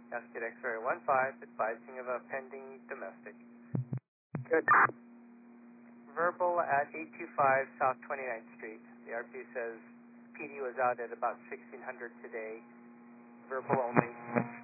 Basket X-ray 15, advising of a pending domestic. Good. Verbal at 825 South 29th Street. The RP says PD was out at about 1600 today. Verbal only.